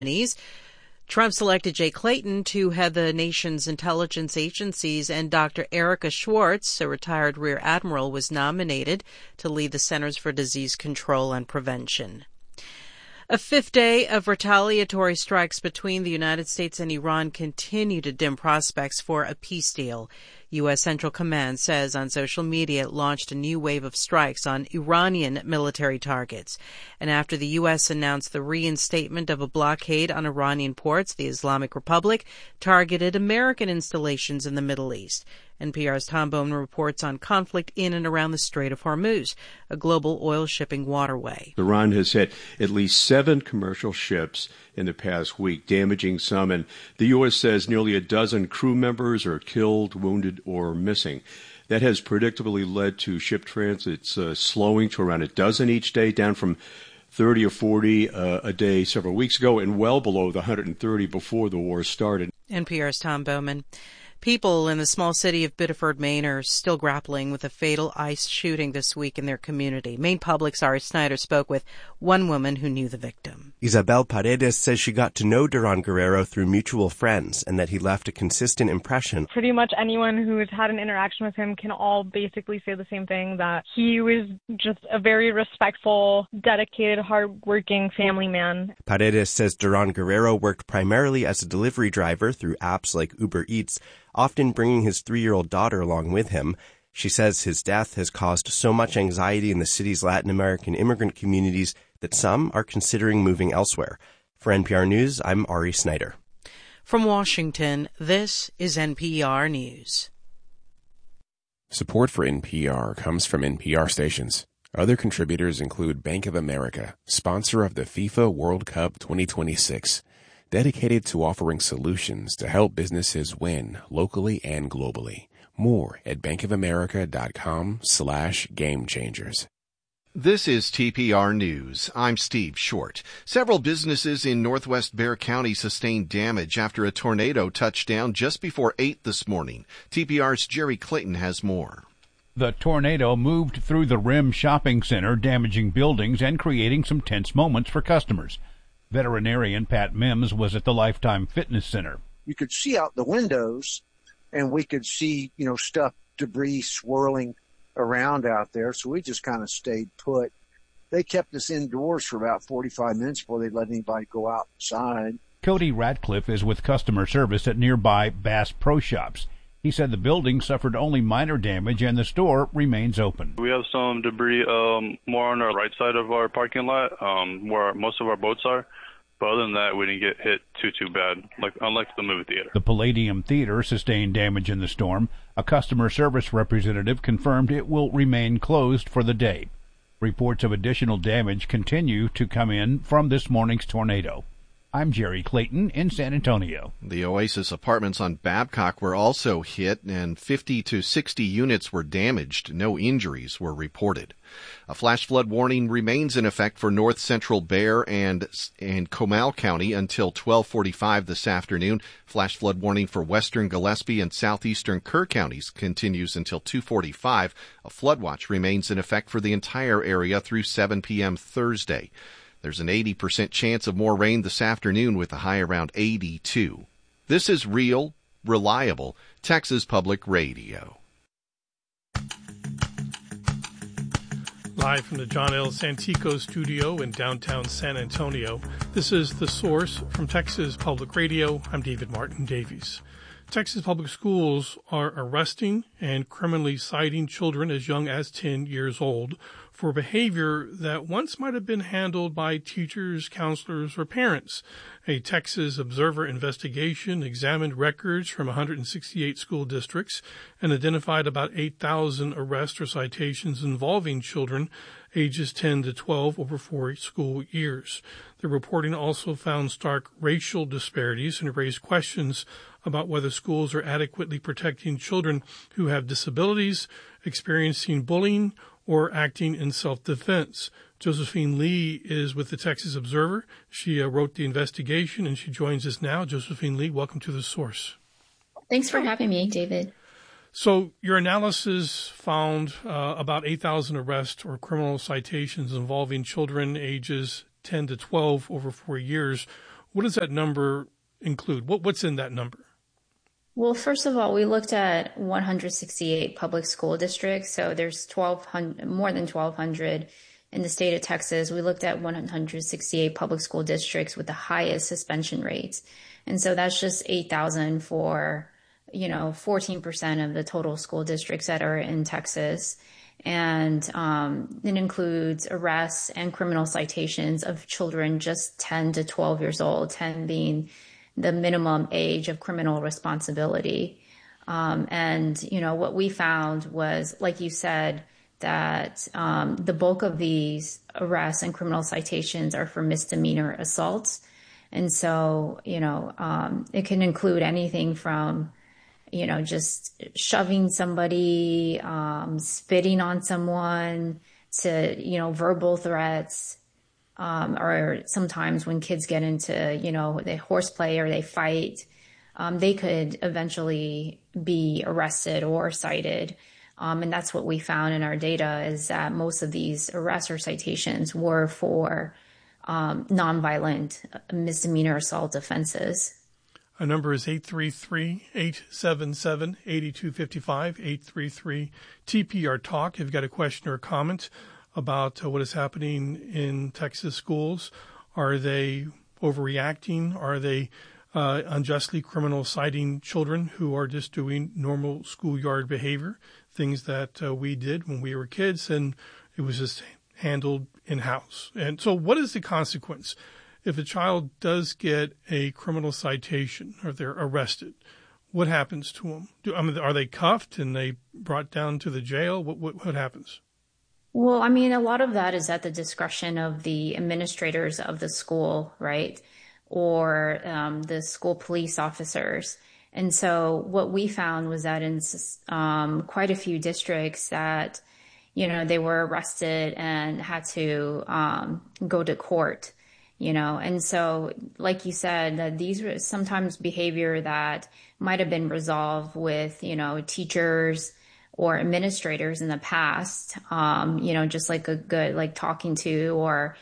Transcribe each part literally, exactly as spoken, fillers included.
Trump selected Jay Clayton to head the nation's intelligence agencies, and Doctor Erica Schwartz, a retired Rear Admiral, was nominated to lead the Centers for Disease Control and Prevention. A fifth day of retaliatory strikes between the United States and Iran continue to dim prospects for a peace deal. U S. Central Command says on social media it launched a new wave of strikes on Iranian military targets. And after the U S announced the reinstatement of a blockade on Iranian ports, the Islamic Republic targeted American installations in the Middle East. N P R's Tom Bowman reports on conflict in and around the Strait of Hormuz, a global oil shipping waterway. Iran has hit at least seven commercial ships in the past week, damaging some, and the U S says nearly a dozen crew members are killed, wounded, or missing. That has predictably led to ship transits uh, slowing to around a dozen each day, down from thirty or forty uh, a day several weeks ago, and well below the one hundred thirty before the war started. N P R's Tom Bowman. People in the small city of Biddeford, Maine, are still grappling with a fatal ICE shooting this week in their community. Maine Public's Ari Snyder spoke with one woman who knew the victim. Isabel Paredes says she got to know Duran Guerrero through mutual friends and that he left a consistent impression. Pretty much anyone who's had an interaction with him can all basically say the same thing, that he was just a very respectful, dedicated, hardworking family man. Paredes says Duran Guerrero worked primarily as a delivery driver through apps like Uber Eats, often bringing his three-year-old daughter along with him. She says his death has caused so much anxiety in the city's Latin American immigrant communities that some are considering moving elsewhere. For N P R News, I'm Ari Snyder. From Washington, this is N P R News. Support for N P R comes from N P R stations. Other contributors include Bank of America, sponsor of the FIFA World Cup twenty twenty-six. Dedicated to offering solutions to help businesses win locally and globally. More at bankofamerica.com slash game changers. This is T P R News. I'm Steve Short. Several businesses in northwest Bexar County sustained damage after a tornado touched down just before eight this morning. T P R's Jerry Clayton has more. The tornado moved through the Rim Shopping Center, damaging buildings and creating some tense moments for customers. Veterinarian Pat Mims was at the Lifetime Fitness Center. You could see out the windows, and we could see, you know, stuff, debris swirling around out there. So we just kind of stayed put. They kept us indoors for about forty-five minutes before they let anybody go outside. Cody Ratcliffe is with customer service at nearby Bass Pro Shops. He said the building suffered only minor damage and the store remains open. We have some debris um, more on our right side of our parking lot, um, where most of our boats are. But other than that, we didn't get hit too, too bad, like unlike the movie theater. The Palladium Theater sustained damage in the storm. A customer service representative confirmed it will remain closed for the day. Reports of additional damage continue to come in from this morning's tornado. I'm Jerry Clayton in San Antonio. The Oasis apartments on Babcock were also hit, and fifty to sixty units were damaged. No injuries were reported. A flash flood warning remains in effect for north central Bexar and and Comal County until twelve forty-five this afternoon. Flash flood warning for western Gillespie and southeastern Kerr counties continues until two forty-five. A flood watch remains in effect for the entire area through seven p.m. Thursday. There's an eighty percent chance of more rain this afternoon with a high around eighty-two. This is real, reliable Texas Public Radio. Live from the John L. Santico studio in downtown San Antonio, this is The Source from Texas Public Radio. I'm David Martin Davies. Texas Public Schools are arresting and criminally citing children as young as ten years old for behavior that once might have been handled by teachers, counselors, or parents. A Texas Observer investigation examined records from one hundred sixty-eight school districts and identified about eight thousand arrests or citations involving children ages ten to twelve over four school years. The reporting also found stark racial disparities and raised questions about whether schools are adequately protecting children who have disabilities, experiencing bullying, or acting in self-defense. Josephine Lee is with the Texas Observer. She uh, wrote the investigation, and she joins us now. Josephine Lee, welcome to The Source. Thanks for having me, David. So your analysis found uh, about eight thousand arrests or criminal citations involving children ages ten to twelve over four years. What does that number include? What What's in that number? Well, first of all, we looked at one hundred sixty-eight public school districts. So there's twelve hundred, more than twelve hundred in the state of Texas. We looked at one hundred sixty-eight public school districts with the highest suspension rates. And so that's just eight thousand for, you know, fourteen percent of the total school districts that are in Texas. And um, it includes arrests and criminal citations of children just ten to twelve years old, ten being the minimum age of criminal responsibility. Um, and, you know, what we found was, like you said, that um, the bulk of these arrests and criminal citations are for misdemeanor assaults. And so, you know, um, it can include anything from, you know, just shoving somebody, um, spitting on someone, to, you know, verbal threats. Um, or sometimes when kids get into, you know, they horseplay or they fight, um, they could eventually be arrested or cited. Um, and that's what we found in our data, is that most of these arrests or citations were for um, nonviolent misdemeanor assault offenses. Our number is eight three three, eight seven seven, eight two five five, eight three three T P R Talk. If you've got a question or a comment about uh, what is happening in Texas schools, are they overreacting? Are they uh, unjustly criminal citing children who are just doing normal schoolyard behavior, things that uh, we did when we were kids, and it was just handled in-house? And so what is the consequence if a child does get a criminal citation or they're arrested? What happens to them? Do, I mean, are they cuffed and they brought down to the jail? What, what, what happens? Well, I mean, a lot of that is at the discretion of the administrators of the school, right? Or um, the school police officers. And so what we found was that in um, quite a few districts that, you know, they were arrested and had to um, go to court, you know. And so, like you said, that these were sometimes behavior that might have been resolved with, you know, teachers or administrators in the past, um, you know, just like a good, like talking to, or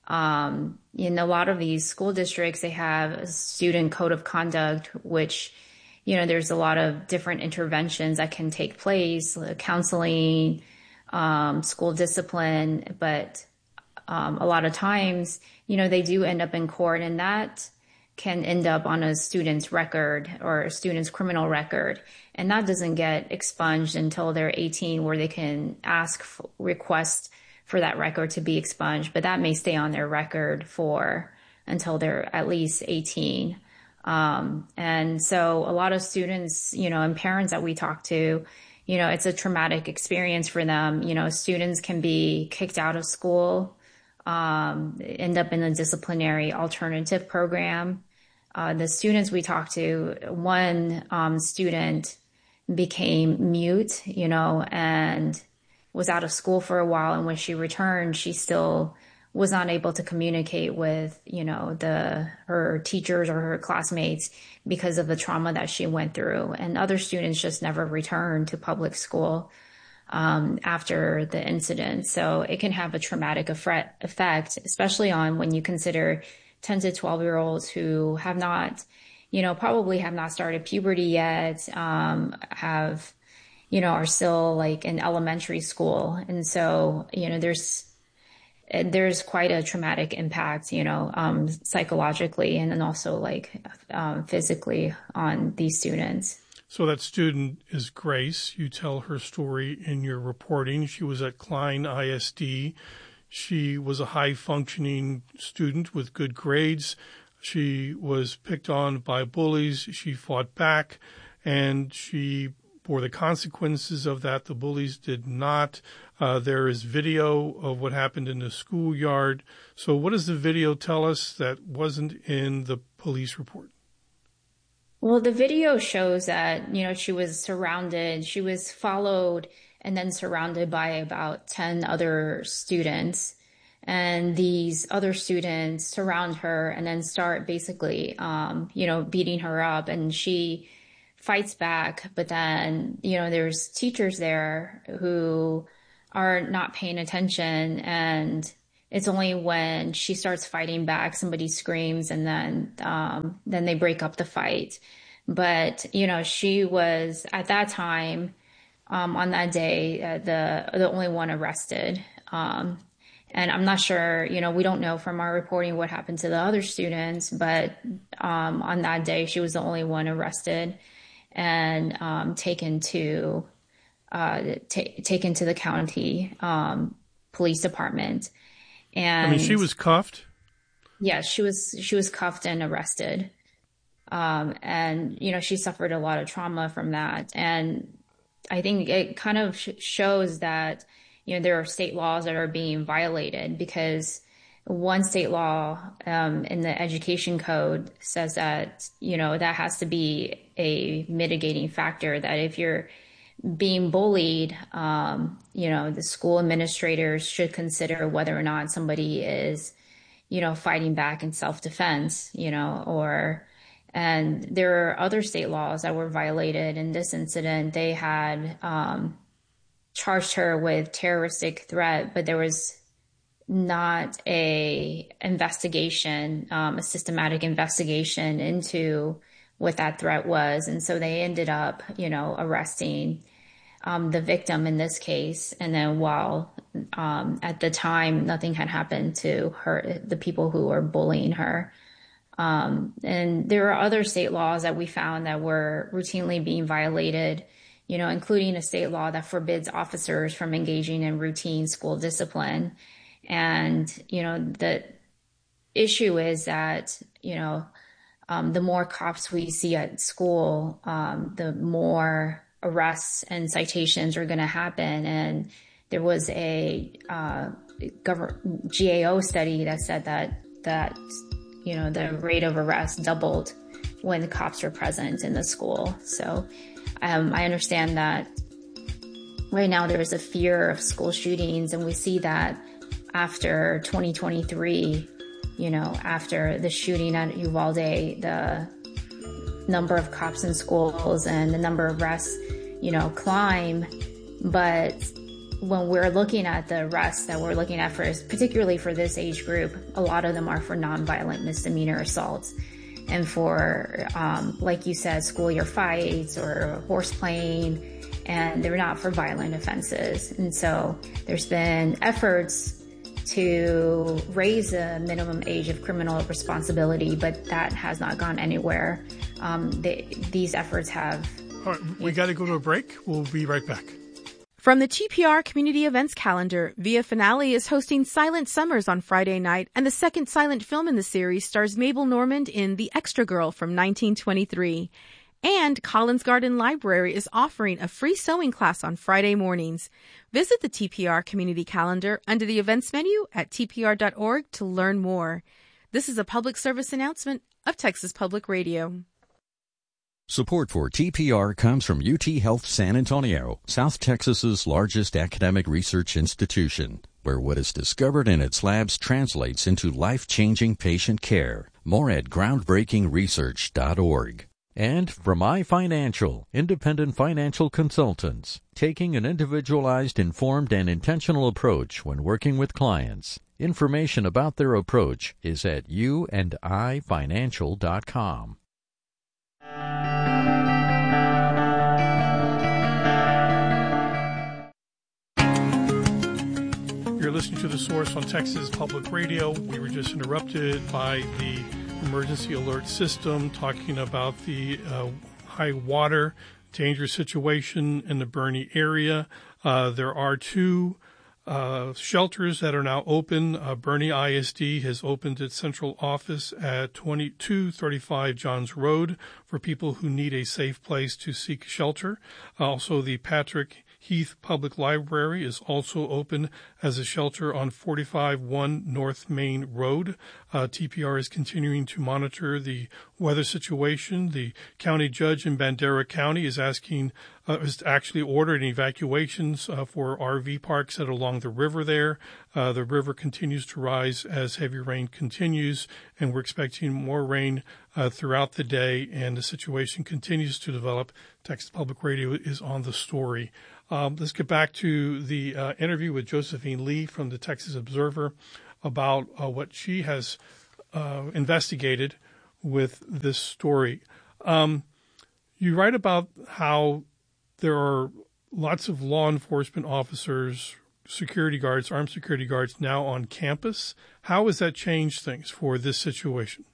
um, in a lot of these school districts, they have a student code of conduct, which, you know, there's a lot of different interventions that can take place, like counseling, um, school discipline, but um, a lot of times, you know, they do end up in court, and that can end up on a student's record or a student's criminal record. And that doesn't get expunged until they're eighteen, where they can ask, for, request for that record to be expunged. But that may stay on their record for until they're at least eighteen. Um, and so a lot of students, you know, and parents that we talk to, you know, it's a traumatic experience for them. You know, students can be kicked out of school, um, end up in a disciplinary alternative program. Uh, the students we talked to, one um, student became mute, you know, and was out of school for a while. And when she returned, she still was not able to communicate with, you know, the her teachers or her classmates because of the trauma that she went through. And other students just never returned to public school um, after the incident. So it can have a traumatic effect, especially on when you consider ten to twelve year olds who have not, you know, probably have not started puberty yet, um, have, you know, are still like in elementary school. And so, you know, there's, there's quite a traumatic impact, you know, um, psychologically and then also like um, physically on these students. So that student is Grace. You tell her story in your reporting. She was at Klein I S D. She was a high-functioning student with good grades. She was picked on by bullies. She fought back, and she bore the consequences of that. The bullies did not. Uh, there is video of what happened in the schoolyard. So what does the video tell us that wasn't in the police report? Well, the video shows that, you know, she was surrounded, she was followed and then surrounded by about ten other students. And these other students surround her and then start basically, um, you know, beating her up. And she fights back. But then, you know, there's teachers there who are not paying attention and it's only when she starts fighting back, somebody screams, and then um, then they break up the fight. But, you know, she was at that time um, on that day, uh, the the only one arrested. Um, and I'm not sure, you know, we don't know from our reporting what happened to the other students, but um, on that day, she was the only one arrested and um, taken to uh, t- taken to the county um, police department. And I mean, she was cuffed? Yeah, she was she was cuffed and arrested. Um, and, you know, she suffered a lot of trauma from that. And I think it kind of sh- shows that, you know, there are state laws that are being violated, because one state law um, in the education code says that, you know, that has to be a mitigating factor, that if you're being bullied, um, you know, the school administrators should consider whether or not somebody is, you know, fighting back in self-defense, you know, or, and there are other state laws that were violated in this incident. They had um, charged her with terroristic threat, but there was not a investigation, um, a systematic investigation into what that threat was. And so they ended up, you know, arresting um, the victim in this case. And then while um, at the time, nothing had happened to her, the people who were bullying her. Um, and there are other state laws that we found that were routinely being violated, you know, including a state law that forbids officers from engaging in routine school discipline. And, you know, the issue is that, you know, um, the more cops we see at school, um, the more arrests and citations are going to happen. And there was a uh, gov- G A O study that said that that you know, the rate of arrest doubled when the cops were present in the school. So um, I understand that right now there is a fear of school shootings, and we see that after twenty twenty-three, you know, after the shooting at Uvalde, the number of cops in schools and the number of arrests, you know, climb. But when we're looking at the arrests that we're looking at for, particularly for this age group, a lot of them are for nonviolent misdemeanor assaults. And for, um, like you said, school year fights or horse playing, and they're not for violent offenses. And so there's been efforts to raise the minimum age of criminal responsibility, but that has not gone anywhere. Um, they, these efforts have... All right, we got to go to a break. We'll be right back. From the T P R Community Events Calendar, Via Finale is hosting Silent Summers on Friday night, and the second silent film in the series stars Mabel Normand in The Extra Girl from nineteen twenty-three. And Collins Garden Library is offering a free sewing class on Friday mornings. Visit the T P R Community Calendar under the events menu at T P R dot org to learn more. This is a public service announcement of Texas Public Radio. Support for T P R comes from U T Health San Antonio, South Texas's largest academic research institution, where what is discovered in its labs translates into life-changing patient care. More at groundbreaking research dot org. And from iFinancial, independent financial consultants, taking an individualized, informed, and intentional approach when working with clients. Information about their approach is at you and I financial dot com. You're listening to The Source on Texas Public Radio. We were just interrupted by the emergency alert system talking about the uh, high water dangerous situation in the Boerne area. Uh, there are two uh, shelters that are now open. Uh, Boerne I S D has opened its central office at twenty-two thirty-five Johns Road for people who need a safe place to seek shelter. Also, the Patrick Heath Public Library is also open as a shelter on forty-five one North Main Road. Uh, T P R is continuing to monitor the weather situation. The county judge in Bandera County is asking, uh, is actually ordering evacuations uh, for R V parks that are along the river there. Uh, the river continues to rise as heavy rain continues, and we're expecting more rain uh, throughout the day, and the situation continues to develop. Texas Public Radio is on the story. Um, let's get back to the uh, interview with Josephine Lee from the Texas Observer. about uh, what she has uh, investigated with this story. Um, you write about how there are lots of law enforcement officers, security guards, armed security guards now on campus. How has that changed things for this situation?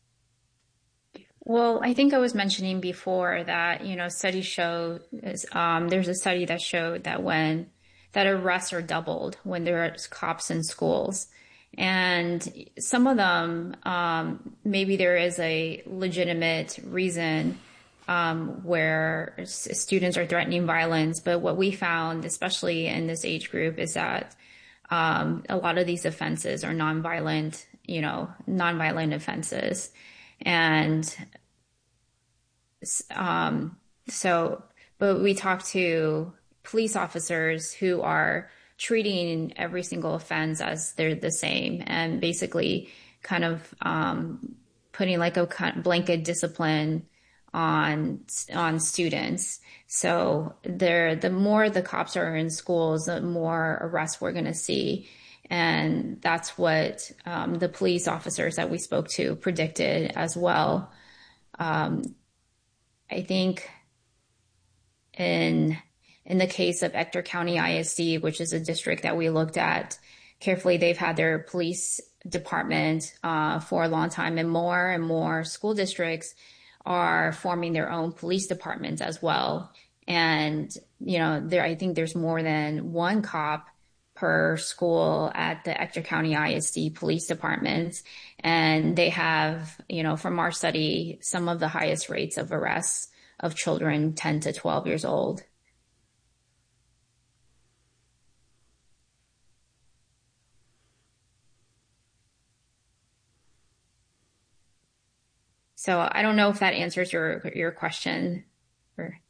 Well, I think I was mentioning before that, you know, studies show, um, there's a study that showed that when, that arrests are doubled when there are cops in schools. And some of them, um, maybe there is a legitimate reason um, where s- students are threatening violence. But what we found, especially in this age group, is that um, a lot of these offenses are nonviolent, you know, nonviolent offenses. And um, so, but we talked to police officers who are treating every single offense as they're the same and basically kind of um, putting like a blanket discipline on on students. So there, the more the cops are in schools, the more arrests we're going to see. And that's what um, the police officers that we spoke to predicted as well. Um, I think in in the case of Ector County I S D, which is a district that we looked at carefully, they've had their police department uh, for a long time, and more and more school districts are forming their own police departments as well. And, you know, there, I think there's more than one cop per school at the Ector County I S D police departments. And they have, you know, from our study, some of the highest rates of arrests of children ten to twelve years old. So I don't know if that answers your your question. Or...